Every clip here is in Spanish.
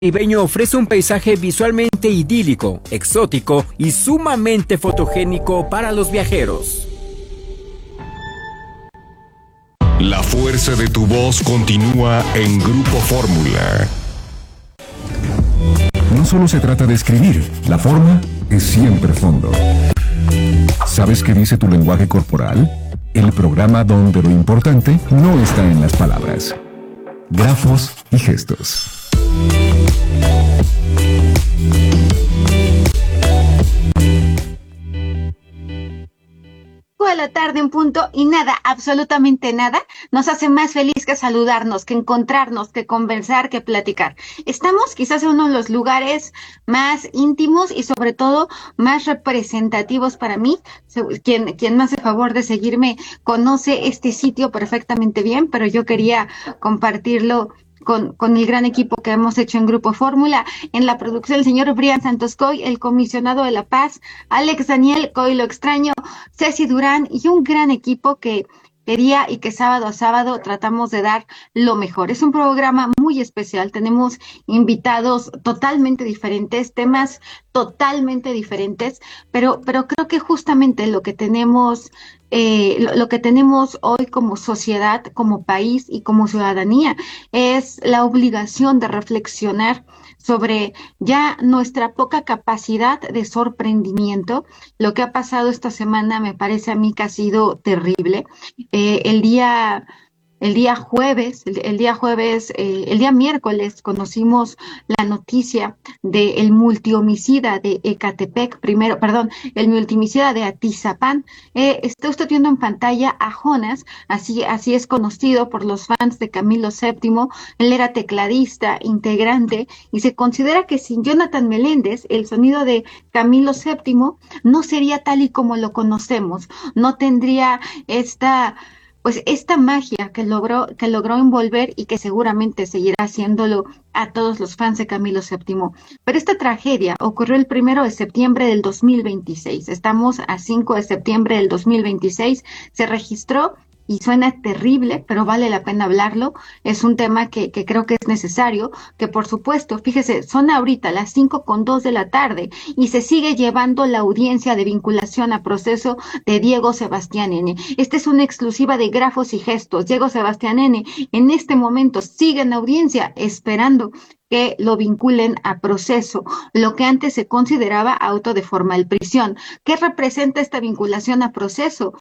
Caribeño ofrece un paisaje visualmente idílico, exótico y sumamente fotogénico para los viajeros. La fuerza de tu voz continúa en Grupo Fórmula. No solo se trata de escribir, la forma es siempre fondo. ¿Sabes qué dice tu lenguaje corporal? El programa donde lo importante no está en las palabras. Grafos y gestos. De la tarde en punto y nada, absolutamente nada, nos hace más feliz que saludarnos, que encontrarnos, que conversar, que platicar. Estamos quizás en uno de los lugares más íntimos y sobre todo más representativos para mí. Quien me hace favor de seguirme conoce este sitio perfectamente bien, pero yo quería compartirlo con el gran equipo que hemos hecho en Grupo Fórmula, en la producción el señor Brian Santos Coy, el comisionado de La Paz, Alex Daniel Coy lo extraño, Ceci Durán y un gran equipo que quería y que sábado a sábado tratamos de dar lo mejor. Es un programa muy especial, tenemos invitados totalmente diferentes, temas totalmente diferentes, pero creo que justamente lo que tenemos hoy como sociedad, como país y como ciudadanía es la obligación de reflexionar sobre ya nuestra poca capacidad de sorprendimiento. Lo que ha pasado esta semana me parece a mí que ha sido terrible. El día miércoles conocimos la noticia del multihomicida de Ecatepec, el multihomicida de Atizapán. Está usted viendo en pantalla a Jonas, así es conocido por los fans de Camilo VII. Él era tecladista, integrante, y se considera que sin Jonathan Meléndez, el sonido de Camilo VII no sería tal y como lo conocemos, no tendría esta magia que logró envolver y que seguramente seguirá haciéndolo a todos los fans de Camilo VII. Pero esta tragedia ocurrió el 1 de septiembre del 2026. Estamos a 5 de septiembre del 2026. Se registró y suena terrible, pero vale la pena hablarlo. Es un tema que creo que es necesario, que por supuesto, fíjese, son ahorita las 5:02 de la tarde y se sigue llevando la audiencia de vinculación a proceso de Diego Sebastián N. Esta es una exclusiva de Grafos y Gestos. Diego Sebastián N. en este momento sigue en audiencia esperando que lo vinculen a proceso, lo que antes se consideraba auto de formal prisión. ¿Qué representa esta vinculación a proceso?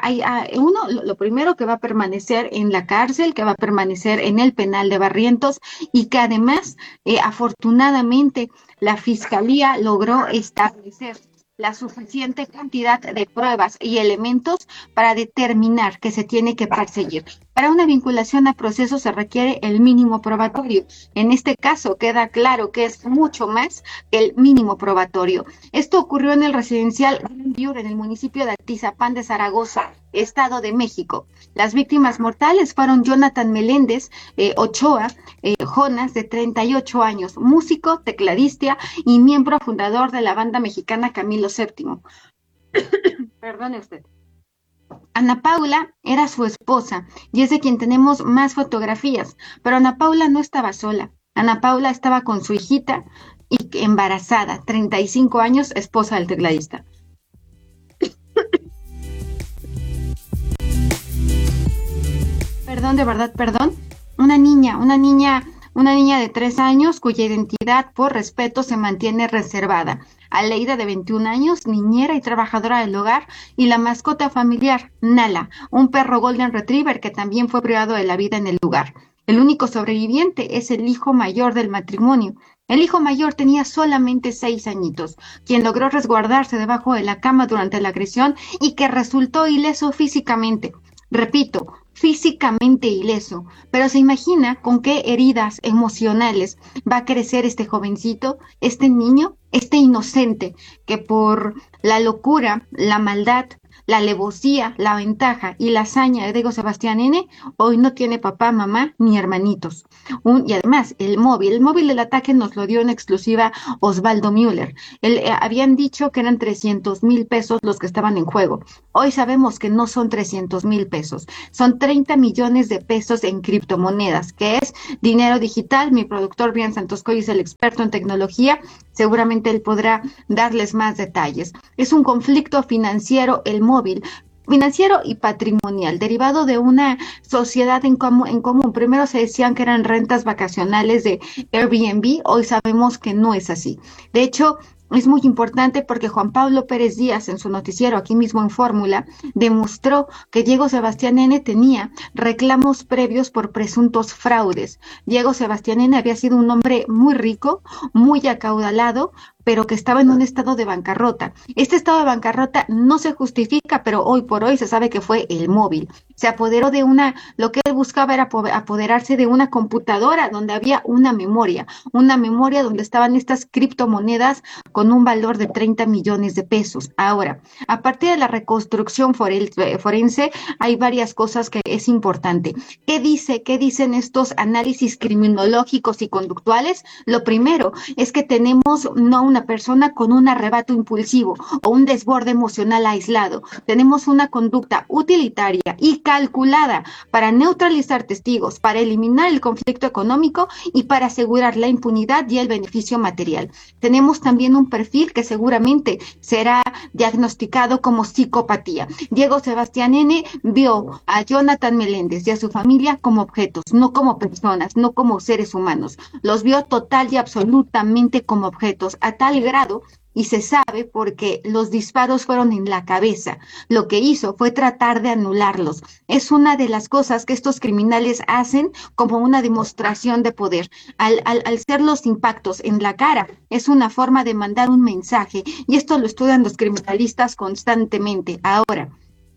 Lo primero que va a permanecer en la cárcel, que va a permanecer en el penal de Barrientos y que además, afortunadamente, la Fiscalía logró establecer la suficiente cantidad de pruebas y elementos para determinar que se tiene que perseguir. Para una vinculación a proceso se requiere el mínimo probatorio. En este caso queda claro que es mucho más que el mínimo probatorio. Esto ocurrió en el residencial Grandview, en el municipio de Atizapán de Zaragoza, Estado de México. Las víctimas mortales fueron Jonathan Meléndez Ochoa, Jonas, de 38 años, músico, tecladista y miembro fundador de la banda mexicana Camilo VII. Perdone usted. Ana Paula era su esposa y es de quien tenemos más fotografías, pero Ana Paula no estaba sola. Ana Paula estaba con su hijita y embarazada, 35 años, esposa del tecladista. Perdón, de verdad, perdón. Una niña de 3 años cuya identidad por respeto se mantiene reservada. Aleida, de 21 años, niñera y trabajadora del hogar, y la mascota familiar, Nala, un perro Golden Retriever que también fue privado de la vida en el lugar. El único sobreviviente es el hijo mayor del matrimonio. El hijo mayor tenía solamente 6 añitos, quien logró resguardarse debajo de la cama durante la agresión y que resultó ileso físicamente. Repito, físicamente ileso, pero se imagina con qué heridas emocionales va a crecer este jovencito, este niño, este inocente, que por la locura, la maldad la alevosía, la ventaja y la hazaña de Diego Sebastián N. hoy no tiene papá, mamá ni hermanitos. Y además, el móvil del ataque nos lo dio en exclusiva Osvaldo Müller. Habían dicho que eran 300,000 pesos los que estaban en juego. Hoy sabemos que no son 300,000 pesos, son 30 millones de pesos en criptomonedas, que es dinero digital. Mi productor Brian Santoscoy es el experto en tecnología, seguramente él podrá darles más detalles. Es un conflicto financiero, el móvil, financiero y patrimonial, derivado de una sociedad en común. Primero se decían que eran rentas vacacionales de Airbnb, hoy sabemos que no es así. De hecho, es muy importante porque Juan Pablo Pérez Díaz, en su noticiero aquí mismo en Fórmula, demostró que Diego Sebastián N. tenía reclamos previos por presuntos fraudes. Diego Sebastián N. había sido un hombre muy rico, muy acaudalado, pero que estaba en un estado de bancarrota. Este estado de bancarrota no se justifica, pero hoy por hoy se sabe que fue el móvil. Se apoderó de lo que él buscaba era apoderarse de una computadora donde había una memoria donde estaban estas criptomonedas con un valor de 30 millones de pesos. Ahora, a partir de la reconstrucción forense, hay varias cosas que es importante. ¿Qué dicen estos análisis criminológicos y conductuales? Lo primero es que tenemos no una persona con un arrebato impulsivo o un desborde emocional aislado. Tenemos una conducta utilitaria y calculada para neutralizar testigos, para eliminar el conflicto económico y para asegurar la impunidad y el beneficio material. Tenemos también un perfil que seguramente será diagnosticado como psicopatía. Diego Sebastián N. vio a Jonathan Meléndez y a su familia como objetos, no como personas, no como seres humanos. Los vio total y absolutamente como objetos, a tal grado, y se sabe porque los disparos fueron en la cabeza. Lo que hizo fue tratar de anularlos. Es una de las cosas que estos criminales hacen como una demostración de poder. Al ser los impactos en la cara, es una forma de mandar un mensaje, y esto lo estudian los criminalistas constantemente. Ahora,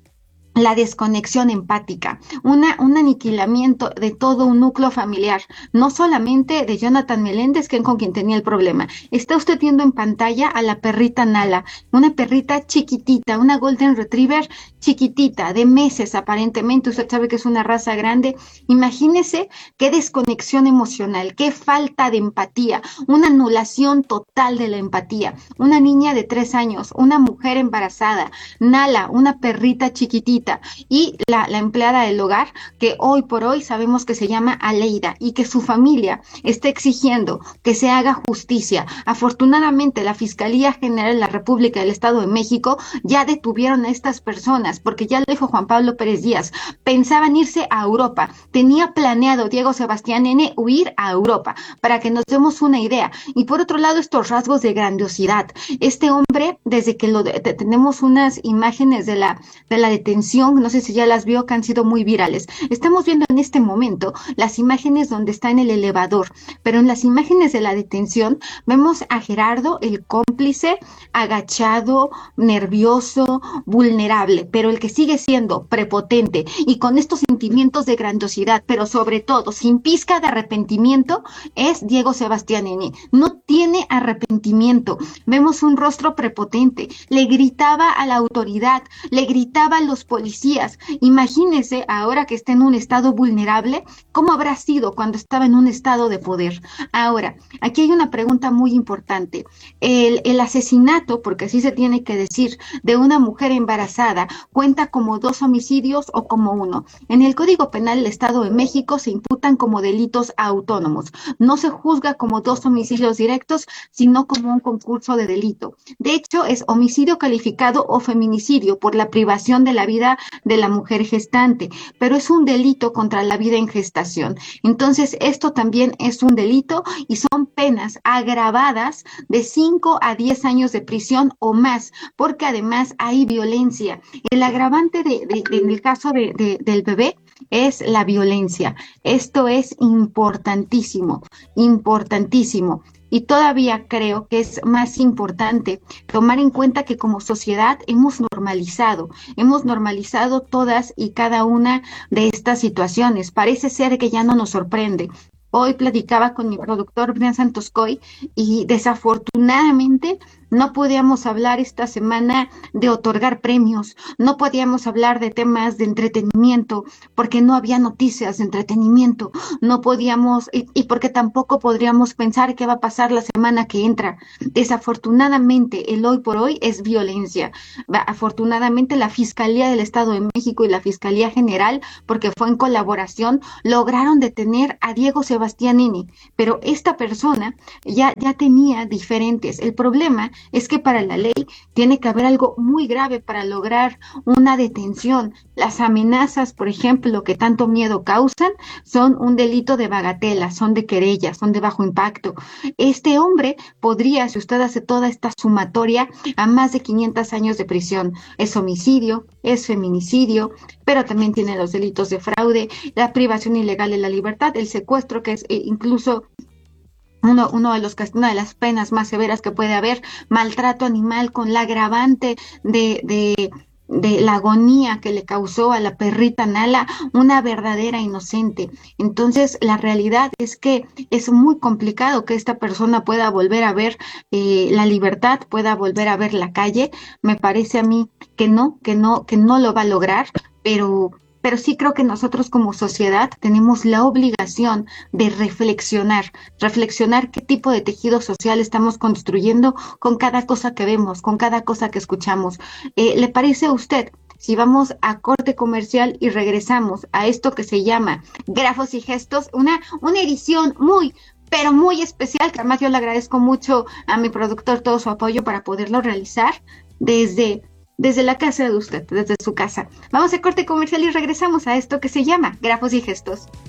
la desconexión empática, un aniquilamiento de todo un núcleo familiar, no solamente de Jonathan Meléndez, que con quien tenía el problema. Está usted viendo en pantalla a la perrita Nala, una perrita chiquitita, una Golden Retriever chiquitita, de meses aparentemente. Usted sabe que es una raza grande. Imagínese qué desconexión emocional, qué falta de empatía, una anulación total de la empatía. Una niña de 3 años, una mujer embarazada, Nala, una perrita chiquitita, y la empleada del hogar, que hoy por hoy sabemos que se llama Aleida, y que su familia está exigiendo que se haga justicia. Afortunadamente, la Fiscalía General de la República del Estado de México ya detuvieron a estas personas, porque ya lo dijo Juan Pablo Pérez Díaz, pensaban irse a Europa. Tenía planeado Diego Sebastián N. huir a Europa, para que nos demos una idea. Y por otro lado, estos rasgos de grandiosidad. Este hombre, desde que tenemos unas imágenes de la detención, no sé si ya las vio, que han sido muy virales. Estamos viendo en este momento las imágenes donde está en el elevador, pero en las imágenes de la detención vemos a Gerardo, el cómplice, agachado, nervioso, vulnerable, pero el que sigue siendo prepotente y con estos sentimientos de grandiosidad, pero sobre todo sin pizca de arrepentimiento, es Diego Sebastián N. No tiene arrepentimiento. Vemos un rostro prepotente, le gritaba a la autoridad, le gritaba a los policías. Imagínese, ahora que está en un estado vulnerable, cómo habrá sido cuando estaba en un estado de poder. Ahora, aquí hay una pregunta muy importante. El asesinato, porque así se tiene que decir, de una mujer embarazada, ¿cuenta como 2 homicidios o como 1? En el Código Penal del Estado de México se imputan como delitos autónomos. No se juzga como 2 homicidios directos, sino como un concurso de delito. De hecho, es homicidio calificado o feminicidio por la privación de la vida de la mujer gestante, pero es un delito contra la vida en gestación. Entonces, esto también es un delito y son penas agravadas de 5 a 10 años de prisión o más, porque además hay violencia. El agravante en el caso del bebé es la violencia. Esto es importantísimo, importantísimo. Y todavía creo que es más importante tomar en cuenta que como sociedad hemos normalizado todas y cada una de estas situaciones. Parece ser que ya no nos sorprende. Hoy platicaba con mi productor Brian Santoscoy y desafortunadamente no podíamos hablar esta semana de otorgar premios, no podíamos hablar de temas de entretenimiento, porque no había noticias de entretenimiento, no podíamos, y porque tampoco podríamos pensar qué va a pasar la semana que entra. Desafortunadamente, el hoy por hoy es violencia. Afortunadamente, la Fiscalía del Estado de México y la Fiscalía General, porque fue en colaboración, lograron detener a Diego Sebastianini, pero esta persona ya tenía diferentes. El problema es que para la ley tiene que haber algo muy grave para lograr una detención. Las amenazas, por ejemplo, que tanto miedo causan, son un delito de bagatela, son de querella, son de bajo impacto. Este hombre podría, si usted hace toda esta sumatoria, a más de 500 años de prisión. Es homicidio, es feminicidio, pero también tiene los delitos de fraude, la privación ilegal de la libertad, el secuestro, que es incluso una de las penas más severas que puede haber, maltrato animal con la agravante de la agonía que le causó a la perrita Nala, una verdadera inocente. Entonces, la realidad es que es muy complicado que esta persona pueda volver a ver la libertad, pueda volver a ver la calle. Me parece a mí que no lo va a lograr, pero sí creo que nosotros como sociedad tenemos la obligación de reflexionar qué tipo de tejido social estamos construyendo con cada cosa que vemos, con cada cosa que escuchamos. ¿Le parece a usted si vamos a corte comercial y regresamos a esto que se llama Grafos y Gestos, una edición pero muy especial, que además yo le agradezco mucho a mi productor todo su apoyo para poderlo realizar desde la casa de usted, desde su casa? Vamos a corte comercial y regresamos a esto que se llama Grafos y Gestos.